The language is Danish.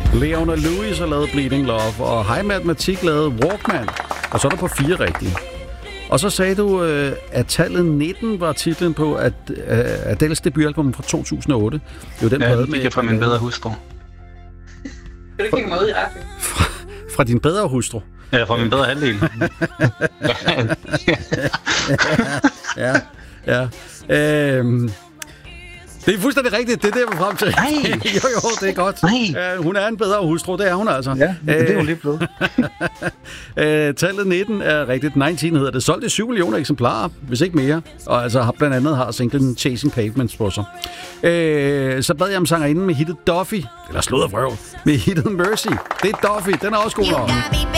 Leona Lewis har lavet Bleeding Love, og High Mathematik lavede Walkman. Og så er der på 4 rigtige. Og så sagde du, at tallet 19 var titlen på Adele's debutalbum fra 2008. Det var den plade med... Ja, fra min bedre hustru. Kan du kigge mig ud i radioen? Fra din bedre hustru? Ja, fra min bedre halvdel. Ja. Det er fuldstændig rigtigt, det er det, jeg var frem til. Nej. jo, det er godt. Hun er en bedre hustru, det er hun altså. Ja, det er jo lige blevet. Tallet 19 er rigtigt. 19 hedder det. Solgt i 7 millioner eksemplarer, hvis ikke mere. Og altså blandt andet har singlen Chasing Pavements på sig. Så bad jeg om sangerinden med hittet Duffy, eller slået af vrøv, med hittet Mercy. Det er Duffy, den er også god nok.